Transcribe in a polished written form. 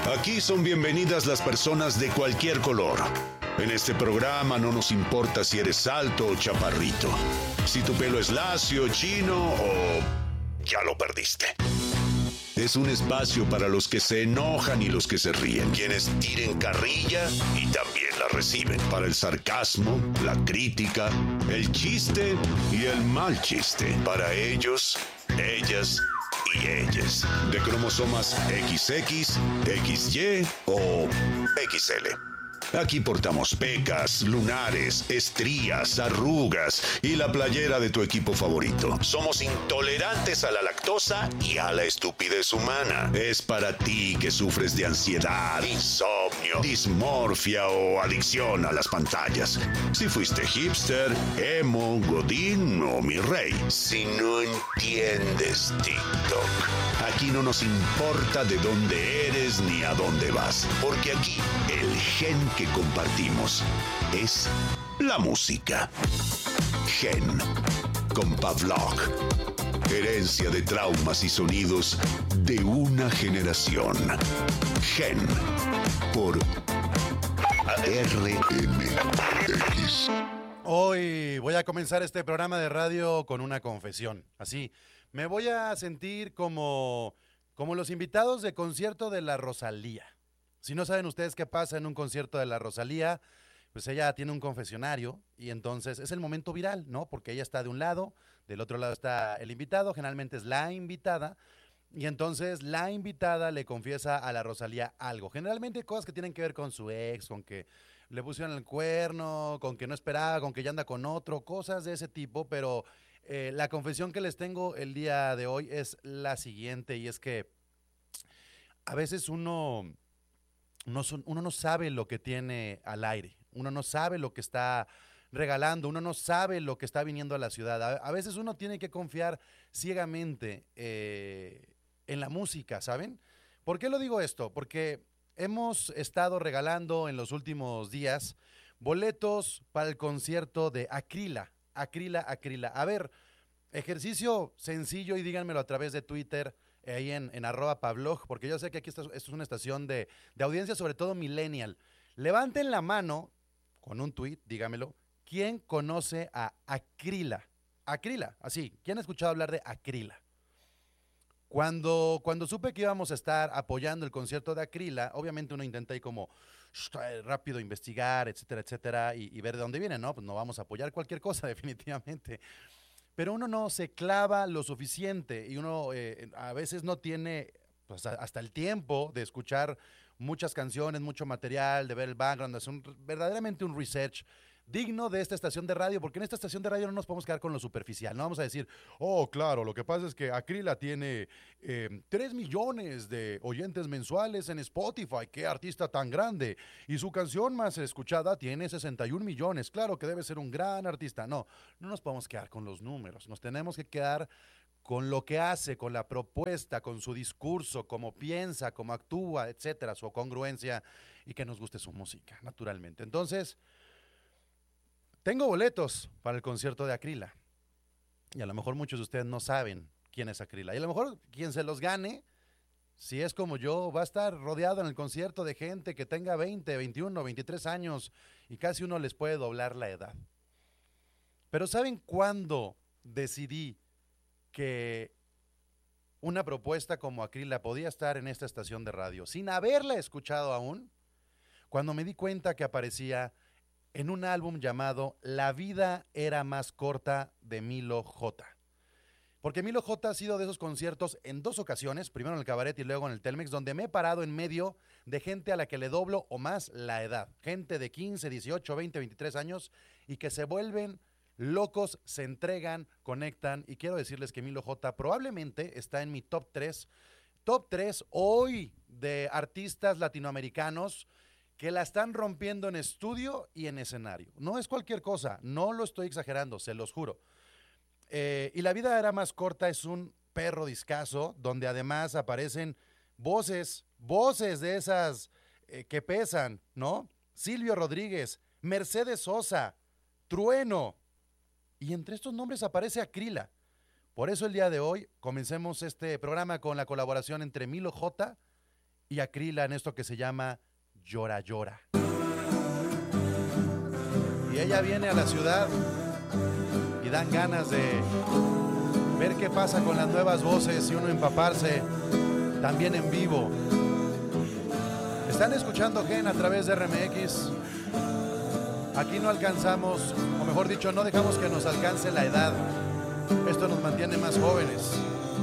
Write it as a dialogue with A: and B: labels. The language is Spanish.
A: Aquí son bienvenidas las personas de cualquier color. En este programa no nos importa si eres alto o chaparrito, si tu pelo es lacio, chino o ya lo perdiste. Es un espacio para los que se enojan y los que se ríen, quienes tiren carrilla y también la reciben, para el sarcasmo, la crítica, el chiste y el mal chiste, para ellos, ellas y ellas, de cromosomas XX, XY o XL. Aquí portamos pecas, lunares, estrías, arrugas y la playera de tu equipo favorito. Somos intolerantes a la lactosa y a la estupidez humana. Es para ti que sufres de ansiedad, insomnio, dismorfia o adicción a las pantallas. Si fuiste hipster, emo, godín o mi rey. Si no entiendes TikTok, aquí no nos importa de dónde eres ni a dónde vas, porque aquí el gen que compartimos es la música. Gen con Pavlok. Herencia de traumas y sonidos de una generación. Gen por RMX.
B: Hoy voy a comenzar este programa de radio con una confesión. Así, me voy a sentir como los invitados de concierto de la Rosalía. Si no saben ustedes qué pasa en un concierto de la Rosalía, pues ella tiene un confesionario y entonces es el momento viral, ¿no? Porque ella está de un lado, del otro lado está el invitado, generalmente es la invitada, y entonces la invitada le confiesa a la Rosalía algo. Generalmente cosas que tienen que ver con su ex, con que le pusieron el cuerno, con que no esperaba, con que ya anda con otro, cosas de ese tipo, pero la confesión que les tengo el día de hoy es la siguiente, y es que a veces uno no sabe lo que tiene al aire, uno no sabe lo que está regalando, uno no sabe lo que está viniendo a la ciudad. A veces uno tiene que confiar ciegamente en la música, ¿saben? ¿Por qué lo digo esto? Porque hemos estado regalando en los últimos días boletos para el concierto de Acrila. A ver, ejercicio sencillo y díganmelo a través de Twitter, ahí en @Pavlok, porque yo sé que aquí esto es una estación de audiencia, sobre todo millennial. Levanten la mano con un tweet, dígamelo, ¿quién conoce a Acrila? Acrila, así, ¿quién ha escuchado hablar de Acrila? Cuando supe que íbamos a estar apoyando el concierto de Acrila, obviamente uno intenta ahí como rápido investigar, etcétera, etcétera, y ver de dónde viene, ¿no? Pues no vamos a apoyar cualquier cosa, definitivamente. Pero uno no se clava lo suficiente y uno a veces no tiene pues, hasta el tiempo de escuchar muchas canciones, mucho material, de ver el background, de hacer verdaderamente un research digno de esta estación de radio, porque en esta estación de radio no nos podemos quedar con lo superficial, no vamos a decir, oh, claro, lo que pasa es que Acrila tiene 3 millones de oyentes mensuales en Spotify, qué artista tan grande, y su canción más escuchada tiene 61 millones, claro que debe ser un gran artista. No nos podemos quedar con los números, nos tenemos que quedar con lo que hace, con la propuesta, con su discurso, cómo piensa, cómo actúa, etcétera, su congruencia y que nos guste su música, naturalmente. Entonces, tengo boletos para el concierto de Acrila y a lo mejor muchos de ustedes no saben quién es Acrila y a lo mejor quien se los gane, si es como yo, va a estar rodeado en el concierto de gente que tenga 20, 21, 23 años y casi uno les puede doblar la edad. Pero ¿saben cuándo decidí que una propuesta como Acrila podía estar en esta estación de radio sin haberla escuchado aún? Cuando me di cuenta que aparecía en un álbum llamado La vida era más corta de Milo J. Porque Milo J ha sido de esos conciertos en 2 ocasiones, primero en el Cabaret y luego en el Telmex, donde me he parado en medio de gente a la que le doblo o más la edad. Gente de 15, 18, 20, 23 años y que se vuelven locos, se entregan, conectan. Y quiero decirles que Milo J probablemente está en mi top 3 hoy de artistas latinoamericanos que la están rompiendo en estudio y en escenario. No es cualquier cosa, no lo estoy exagerando, se los juro. Y La vida era más corta es un perro discazo, donde además aparecen voces de esas que pesan, ¿no? Silvio Rodríguez, Mercedes Sosa, Trueno, y entre estos nombres aparece Acrila. Por eso el día de hoy comencemos este programa con la colaboración entre Milo J y Acrila en esto que se llama Llora Llora. Y ella viene a la ciudad y dan ganas de ver qué pasa con las nuevas voces y uno empaparse también en vivo. Están escuchando Gen a través de RMX. Aquí no alcanzamos, o mejor dicho, no dejamos que nos alcance la edad. Esto nos mantiene más jóvenes.